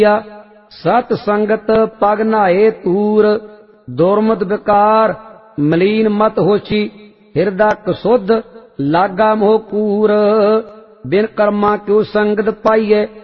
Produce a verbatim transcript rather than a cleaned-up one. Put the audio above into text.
सत संगत पग नहाए तूर, दुर्मत विकार मलीन मत होशी, हिरदा कसुध लागा मोह कूर। बिन कर्मा क्यों संगत पाइए,